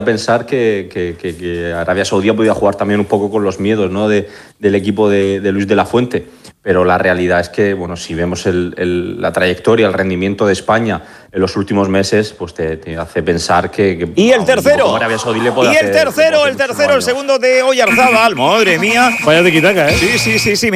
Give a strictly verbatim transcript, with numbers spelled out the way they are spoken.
pensar que, que, que, que Arabia Saudí podía jugar también un poco con los miedos, ¿no? de, del equipo de, de Luis de la Fuente. Pero la realidad es que, bueno, si vemos el, el, la trayectoria, el rendimiento de España en los últimos meses, pues te, te hace pensar que, que y el tercero, Arabia Saudí le puede y hacer, el tercero, el tercero, el segundo de Oyarzábal, madre mía. Vaya de quitaca, ¿eh? Sí, sí, sí, sí.